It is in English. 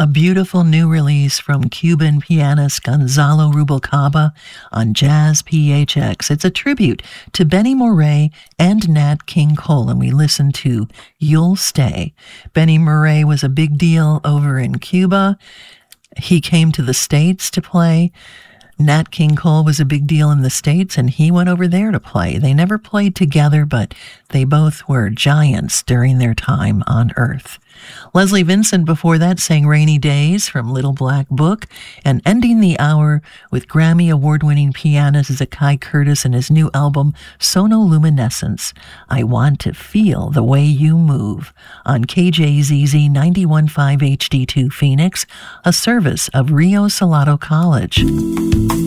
beautiful new release from Cuban pianist Gonzalo Rubalcaba on Jazz PHX. It's a tribute to Benny Moré and Nat King Cole, and we listen to You'll Stay. Benny Moré was a big deal over in Cuba. He came to the States to play. Nat King Cole was a big deal in the States, and he went over there to play. They never played together, but they both were giants during their time on Earth. Leslie Vincent before that sang Rainy Days from Little Black Book, and ending the hour with Grammy award-winning pianist Zakai Curtis and his new album Sonoluminescence, I Want to Feel the Way You Move, on KJZZ 91.5 HD2 Phoenix, a service of Rio Salado College.